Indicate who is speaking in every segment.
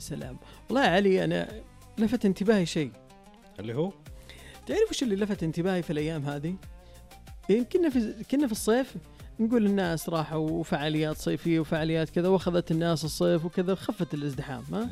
Speaker 1: سلام. والله يا علي أنا لفت انتباهي شيء،
Speaker 2: اللي هو
Speaker 1: تعرف وش اللي لفت انتباهي في الأيام هذه؟ كنا في الصيف نقول الناس راحوا وفعاليات صيفية وفعاليات كذا، وأخذت الناس الصيف وكذا، خفت الازدحام. ها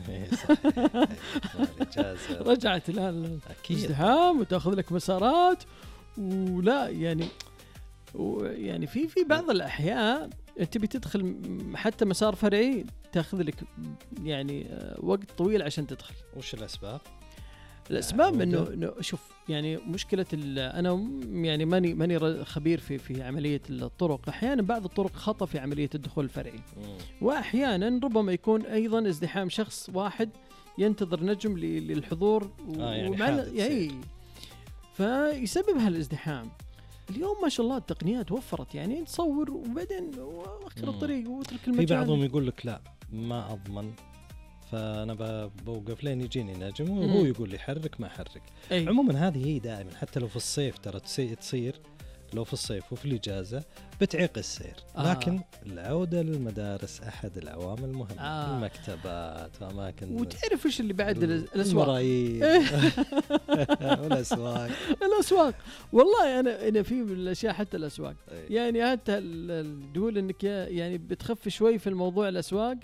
Speaker 1: رجعت الآن الازدحام وتأخذ لك مسارات، ولا يعني في بعض الأحياء تبي تدخل حتى مسار فرعي تأخذ لك يعني وقت طويل عشان تدخل.
Speaker 2: وش الأسباب؟
Speaker 1: الأسباب إنه شوف يعني مشكلة أنا يعني ماني خبير في عملية الطرق. أحيانا بعض الطرق خطأ في عملية الدخول الفرعي، وأحيانا ربما يكون أيضا ازدحام شخص واحد ينتظر نجم للحضور يعني فيسبب هالازدحام. اليوم ما شاء الله التقنيات وفرت، يعني تصور وبعدين أخر الطريق واترك المجال.
Speaker 2: في بعضهم يقول لك لا ما أضمن، فأنا بوقف لين يجيني نجم وهو يقول لي حرك ما حرك. عموما هذه هي دائما، حتى لو في الصيف ترى تصير، لو في الصيف وفي الإجازة بتعيق السير. لكن العودة للمدارس أحد العوامل المهمة. المكتبات وأماكن،
Speaker 1: وتعرف وش اللي بعد الأسواق الأسواق والله أنا في الأشياء حتى الأسواق يعني حتى تقول إنك يعني بتخف شوي في الموضوع الأسواق،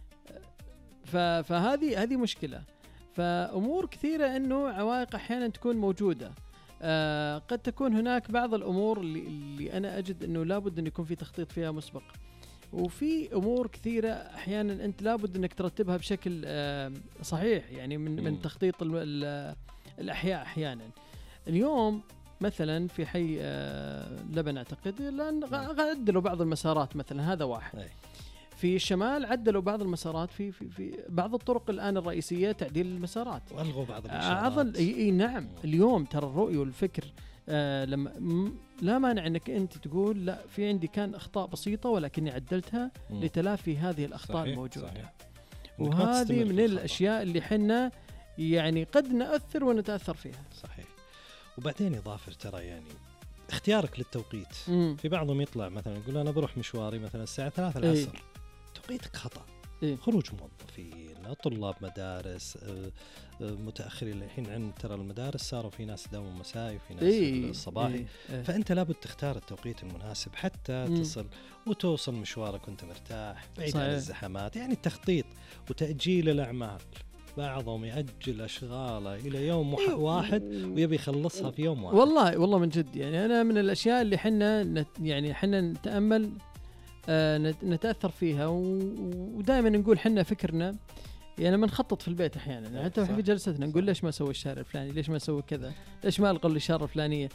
Speaker 1: فهذه مشكلة. فأمور كثيرة إنه عوائق أحيانا تكون موجودة. قد تكون هناك بعض الأمور اللي أنا أجد أنه لابد أن يكون في تخطيط فيها مسبق، وفي أمور كثيرة أحيانا أنت لابد أنك ترتبها بشكل صحيح، يعني من تخطيط الأحياء. أحيانا اليوم مثلا في حي لبن أعتقد لأن عدلوا بعض المسارات مثلا، هذا واحد. في الشمال عدلوا بعض المسارات، في بعض الطرق الآن الرئيسية تعديل المسارات،
Speaker 2: والغوا بعض المسارات.
Speaker 1: نعم. اليوم ترى الرؤية والفكر لما لا مانع أنك أنت تقول لا في عندي كان أخطاء بسيطة ولكني عدلتها لتلافي هذه الأخطاء الموجودة. وهذه من الأشياء اللي حنا يعني قد نأثر ونتأثر فيها.
Speaker 2: صحيح. وبعدين إضافة ترى يعني اختيارك للتوقيت. في بعضهم يطلع مثلا يقول أنا بروح مشواري مثلا الساعة 3 العصر، توقيتك خطأ. خروج موظفين، طلاب مدارس، متأخرين. الحين عند ترى المدارس صاروا في ناس دوام مسائي وفي ناس الصباحي. فأنت لابد تختار التوقيت المناسب حتى تصل وتوصل مشوارك وانت مرتاح بعيد عن الزحمات. يعني التخطيط وتأجيل الأعمال، بعضهم يأجل أشغاله إلى يوم واحد ويبي يخلصها في يوم واحد.
Speaker 1: والله من جد يعني أنا من الأشياء اللي حنا نتأمل نتأثر فيها، ودائما نقول حنا فكرنا يعني لما نخطط في البيت أحيانا حتى في جلستنا نقول ليش ما أسوي الشارع الفلاني، ليش ما أسوي كذا، ليش ما ألغي الإشارة الفلانية.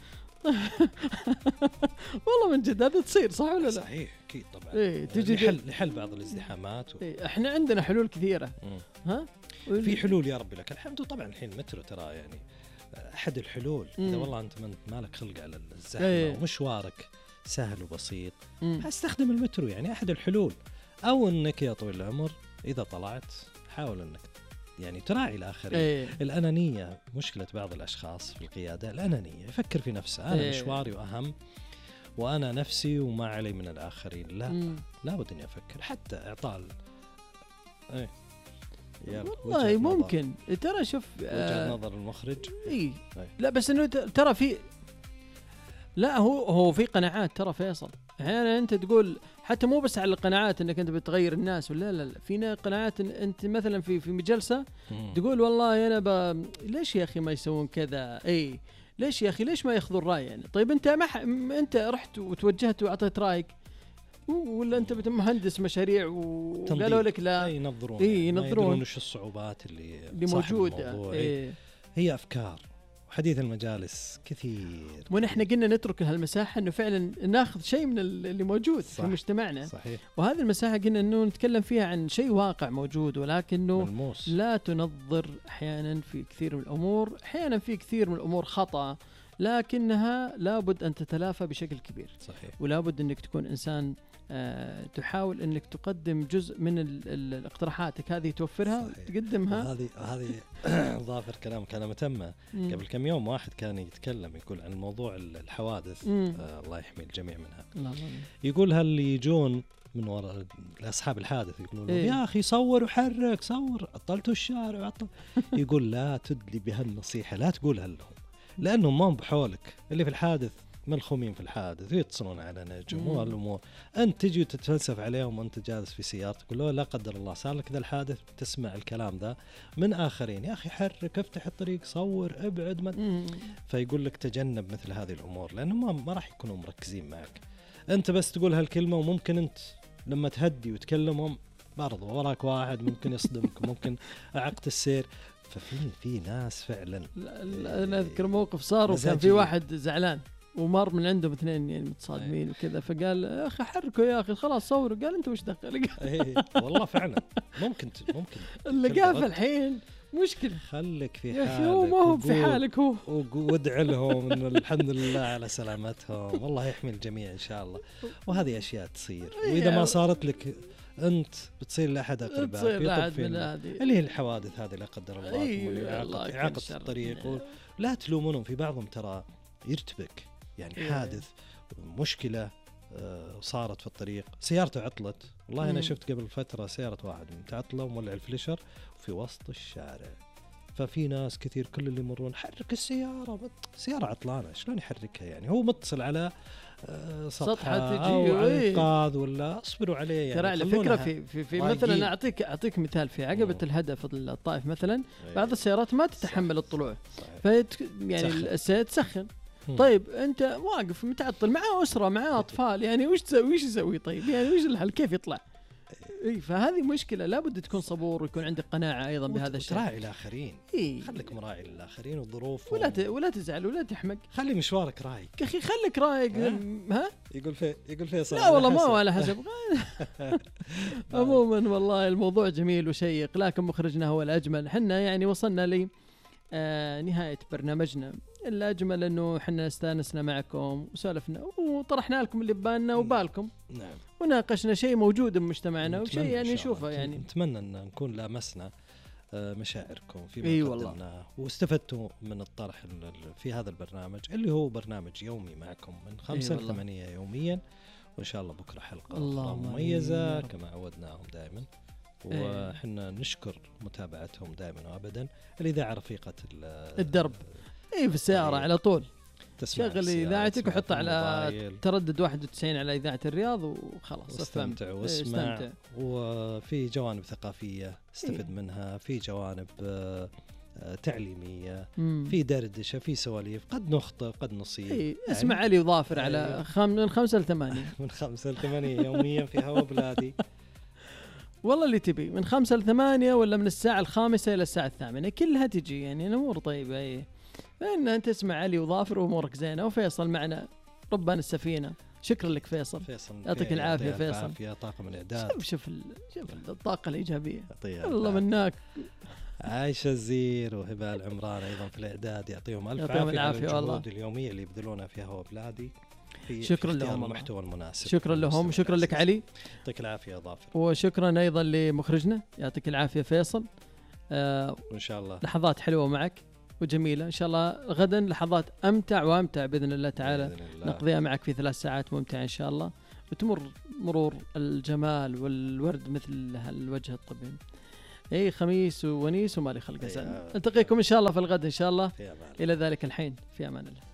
Speaker 1: والله من جد هذا تصير صح ولا لا؟
Speaker 2: صحيح أكيد طبعا. تجي لحل بعض الازدحامات
Speaker 1: احنا عندنا حلول كثيرة.
Speaker 2: في حلول يا رب لك الحمد. طبعا الحين مترو ترى يعني أحد الحلول. إذا والله أنت مالك خلق على الزحمة ومشوارك سهل وبسيط، استخدم المترو، يعني أحد الحلول. أو أنك يا طويل العمر إذا طلعت حاول أنك يعني تراعي الآخرين. الأنانية مشكلة بعض الأشخاص في القيادة، الأنانية يفكر في نفسه، أنا مشواري وأهم وأنا نفسي وما علي من الآخرين. لا لابد أن يفكر حتى إعطاء
Speaker 1: والله ممكن ترى شوف
Speaker 2: وجهة نظر المخرج.
Speaker 1: لا بس إنه ترى في لا هو في قناعات ترى فيصل. أحيانا أنت تقول حتى مو بس على القناعات أنك أنت بتغير الناس ولا لا فينا قناعات أنت مثلا في مجلسة تقول والله أنا ليش يا أخي ما يسوون كذا، ليش يا أخي ليش ما يأخذوا الرأي يعني. طيب أنت رحت وتوجهت وأعطيت رأيك، ولا أنت مهندس مشاريع وقالوا لك لا
Speaker 2: ينظرون وش الصعوبات اللي موجودة. هي أفكار وحديث المجالس كثير،
Speaker 1: ونحن قلنا نترك هالمساحة إنه فعلا ناخذ شيء من اللي موجود في مجتمعنا.
Speaker 2: صحيح.
Speaker 1: وهذه المساحة قلنا إنه نتكلم فيها عن شيء واقع موجود، ولكنه
Speaker 2: ملموس.
Speaker 1: لا تنظر أحيانا في كثير من الأمور، أحيانا في كثير من الأمور خطأ، لكنها لابد أن تتلافى بشكل كبير.
Speaker 2: صحيح.
Speaker 1: ولابد أنك تكون إنسان تحاول أنك تقدم جزء من الاقتراحاتك هذه توفرها تقدمها.
Speaker 2: هذه ظافر كلام كان متمة. قبل كم يوم واحد كان يتكلم يقول عن موضوع الحوادث، الله يحمي الجميع منها. يقول هل يجون من وراء أصحاب الحادث يقولون يا أخي صور وحرك، صور عطلتوا الشارع يقول لا تدلي بهالنصيحة، لا تقولها لهم، لأنهم ما بحولك اللي في الحادث ملخومين في الحادث ويتصلون على نجم والأمور. أنت تجي تتفلسف عليهم وأنت جالس في سيارتك، تقول لا قدر الله صار لك ذا الحادث، تسمع الكلام ذا من آخرين، يا أخي حرك، افتح الطريق، صور، ابعد فيقول لك تجنب مثل هذه الأمور، لأنهم ما راح يكونوا مركزين معك. أنت بس تقول هالكلمة، وممكن أنت لما تهدي وتكلمهم برضو وراك واحد ممكن يصدمك، ممكن أعقت السير. ففي ناس فعلا.
Speaker 1: أنا أذكر موقف صار وكان في واحد زعلان ومر من عندهم اثنين يعني متصادمين وكذا، فقال يا أخي حركوا يا أخي خلاص صوروا، قال أنت وش دخل؟
Speaker 2: والله فعلا ممكن
Speaker 1: اللي قاف الحين مشكلة،
Speaker 2: خليك في
Speaker 1: حالك يا أخي، هو ما هو في حالك، هو
Speaker 2: وادعي لهم إن الحمد لله على سلامتهم، والله يحمي الجميع إن شاء الله. وهذه أشياء تصير، وإذا ما صارت لك أنت بتصير لأحد أقربائك اللي هي الحوادث هذه لا قدر الله، إعاقة الطريق. لا تلومونهم، في بعضهم ترى يرتبك يعني حادث، مشكلة صارت في الطريق، سيارته عطلت. والله أنا شفت قبل فترة سيارة واحد متعطلة ومولع الفليشر في وسط الشارع، ففي ناس كثير كل اللي يمرون حرك السيارة، سيارة عطلانة شلون يحركها يعني؟ هو متصل على سطحة أو على إنقاذ ولا أصبروا عليه يعني.
Speaker 1: ترى على فكرة في مثلا أعطيك مثال في عقبة الهدف الطائف مثلا، بعض السيارات ما تتحمل الطلوع، يعني السيارة تسخن. طيب أنت واقف متعطل مع أسرة مع أطفال، يعني وش يسوي؟ طيب يعني وش الحل؟ كيف يطلع؟ فهذه مشكلة، لابد تكون صبور ويكون عندك قناعة أيضا بهذا الشيء.
Speaker 2: وتراعي الآخرين، خليك مراعي للآخرين والظروف،
Speaker 1: ولا تزعل ولا تحمق،
Speaker 2: خلي مشوارك رايق
Speaker 1: يا أخي، خليك رايق. ها
Speaker 2: يقول فيصل
Speaker 1: لا والله ما هو على حسب. عموما والله الموضوع جميل وشيق، لكن مخرجنا هو الأجمل. حنا يعني وصلنا لي نهاية برنامجنا الأجمل، أنه حنا استانسنا معكم وسالفنا وطرحنا لكم اللي ببالنا وبالكم.
Speaker 2: نعم.
Speaker 1: وناقشنا شيء موجود بمجتمعنا وشيء يعني نشوفه، يعني
Speaker 2: نتمنى أن نكون لامسنا مشاعركم فيما قدمناه، واستفدتوا من الطرح في هذا البرنامج اللي هو برنامج يومي معكم من 5 ل 8 يوميا، وإن شاء الله بكرة حلقة مميزة كما عودناهم دائما. وحنا نشكر متابعتهم دائما وابدا. الإذاعة رفيقة
Speaker 1: الدرب في السيارة على طول شغل إذاعتك وحط على تردد 91 على إذاعة الرياض وخلاص
Speaker 2: استمتع واسمع. وفي جوانب ثقافية استفد منها، في جوانب تعليمية، في دردشة، في سواليف، قد نخطئ قد نصيب.
Speaker 1: اسمع علي وظافر على من 5 ل 8
Speaker 2: من 5 ل 8 يوميا في هوا بلادي.
Speaker 1: والله اللي تبي من 5 ل 8 ولا من الساعة 5 إلى الساعة 8 كلها تجي، يعني الأمور طيبة. فإن أنت تسمع علي وظافر وأمورك زينة، وفيصل معنا ربان السفينة. شكرا لك فيصل، يعطيك العافية فيصل.
Speaker 2: يا طاقم الإعداد،
Speaker 1: شوف الطاقة الإيجابية، الله منك.
Speaker 2: عايشة الزير وهبة العمران أيضا في الإعداد، يعطيهم ألف عافية على الجهود اليومية اللي يبذلونها في هوا بلادي.
Speaker 1: شكرا لهم،
Speaker 2: المحتوى المناسب.
Speaker 1: شكرا لهم، وشكرا لك علي،
Speaker 2: يعطيك العافية ظافر،
Speaker 1: وشكرا أيضا لمخرجنا، يعطيك العافية فيصل.
Speaker 2: وإن شاء الله
Speaker 1: لحظات حلوة معك وجميلة، إن شاء الله غدا لحظات أمتع وأمتع بإذن الله تعالى، بإذن الله نقضيها معك في 3 ساعات ممتعة إن شاء الله، وتمر مرور الجمال والورد مثل هالوجه الطبيعي. خميس ونيس وما لي خلق أزال. نلتقيكم إن شاء الله في الغد إن شاء الله. إلى ذلك الحين في أمان الله.